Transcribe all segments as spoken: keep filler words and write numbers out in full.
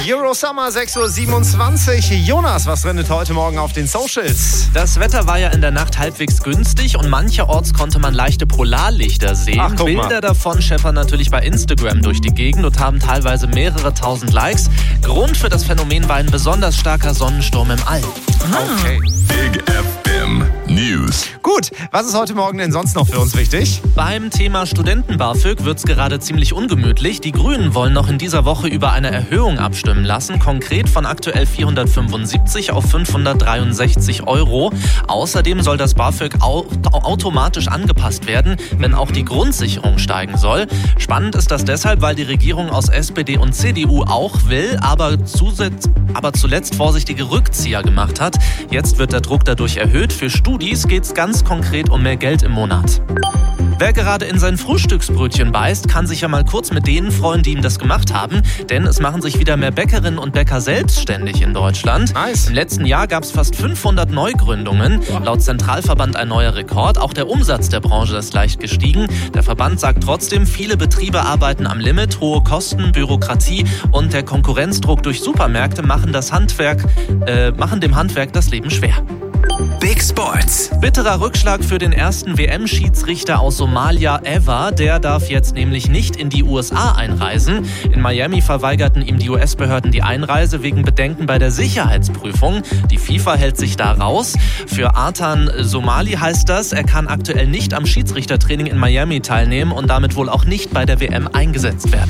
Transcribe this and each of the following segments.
Eurosummer sechs Uhr siebenundzwanzig. Jonas, was trendet heute Morgen auf den Socials? Das Wetter war ja in der Nacht halbwegs günstig und mancherorts konnte man leichte Polarlichter sehen. Ach, guck Bilder mal. davon scheppern natürlich bei Instagram durch die Gegend und haben teilweise mehrere tausend Likes. Grund für das Phänomen war ein besonders starker Sonnensturm im All. Okay. Big F M News. Gut, was ist heute Morgen denn sonst noch für uns wichtig? Beim Thema Studenten-BAföG wird es gerade ziemlich ungemütlich. Die Grünen wollen noch in dieser Woche über eine Erhöhung abstimmen lassen. Konkret von aktuell vierhundertfünfundsiebzig auf fünfhundertdreiundsechzig Euro. Außerdem soll das BAföG au- automatisch angepasst werden, wenn auch die Grundsicherung steigen soll. Spannend ist das deshalb, weil die Regierung aus S P D und C D U auch will, aber, zusätz- aber zuletzt vorsichtige Rückzieher gemacht hat. Jetzt wird der Druck dadurch erhöht. Für Studis geht es ganz konkret um mehr Geld im Monat. Wer gerade in sein Frühstücksbrötchen beißt, kann sich ja mal kurz mit denen freuen, die ihm das gemacht haben. Denn es machen sich wieder mehr Bäckerinnen und Bäcker selbstständig in Deutschland. Nice. Im letzten Jahr gab es fast fünfhundert Neugründungen. Laut Zentralverband ein neuer Rekord. Auch der Umsatz der Branche ist leicht gestiegen. Der Verband sagt trotzdem, viele Betriebe arbeiten am Limit. Hohe Kosten, Bürokratie und der Konkurrenzdruck durch Supermärkte machen, das Handwerk, äh, machen dem Handwerk das Leben schwer. Big Sports. Bitterer Rückschlag für den ersten W M-Schiedsrichter aus Somalia ever. Der darf jetzt nämlich nicht in die U S A einreisen. In Miami verweigerten ihm die U S-Behörden die Einreise wegen Bedenken bei der Sicherheitsprüfung. Die FIFA hält sich da raus. Für Artan Somali heißt das, er kann aktuell nicht am Schiedsrichtertraining in Miami teilnehmen und damit wohl auch nicht bei der W M eingesetzt werden.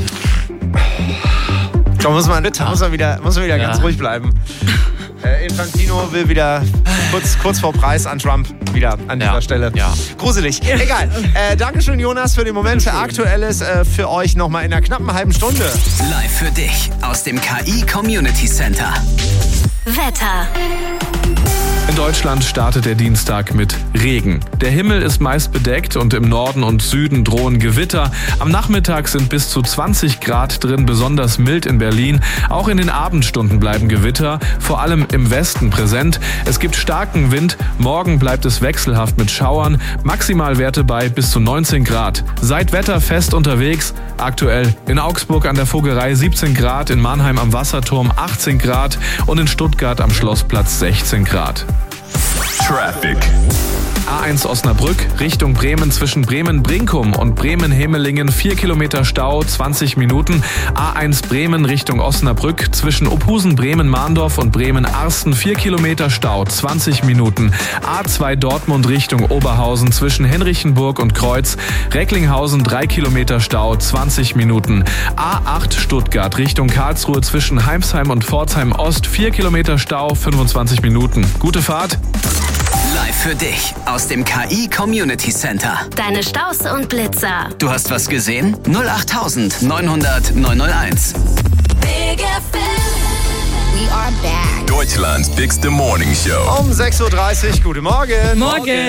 Da muss man, muss man wieder, muss man wieder Ja. ganz ruhig bleiben. Äh, Infantino will wieder kurz, kurz vor Preis an Trump wieder an dieser Ja. Stelle. Ja. Gruselig. Egal. Äh, Dankeschön, Jonas, für den Moment. Aktuelles äh, für euch nochmal in einer knappen halben Stunde. Live für dich aus dem K I Community Center. Wetter. In Deutschland startet der Dienstag mit Regen. Der Himmel ist meist bedeckt und im Norden und Süden drohen Gewitter. Am Nachmittag sind bis zu zwanzig Grad drin, besonders mild in Berlin. Auch in den Abendstunden bleiben Gewitter, vor allem im Westen präsent. Es gibt starken Wind, morgen bleibt es wechselhaft mit Schauern. Maximalwerte bei bis zu neunzehn Grad. Seid wetterfest unterwegs. Aktuell in Augsburg an der Vogerei siebzehn Grad, in Mannheim am Wasserturm achtzehn Grad und in Stuttgart am Schlossplatz sechzehn Grad. Traffic. A eins Osnabrück Richtung Bremen zwischen Bremen-Brinkum und Bremen-Hemelingen vier Kilometer Stau, zwanzig Minuten. A eins Bremen Richtung Osnabrück zwischen Ophusen, Bremen-Mahndorf und Bremen-Arsten vier Kilometer Stau, zwanzig Minuten. A zwei Dortmund Richtung Oberhausen zwischen Henrichenburg und Kreuz, Recklinghausen drei Kilometer Stau, zwanzig Minuten. A acht Stuttgart Richtung Karlsruhe zwischen Heimsheim und Pforzheim Ost vier Kilometer Stau, fünfundzwanzig Minuten. Gute Fahrt. Live für dich aus dem K I Community Center. Deine Staus und Blitzer. Du hast was gesehen? null acht neunhundert neunhunderteins. Big F M. We are back. Deutschlands bigste Morning Show. Um sechs Uhr dreißig. Guten Morgen. Morgen.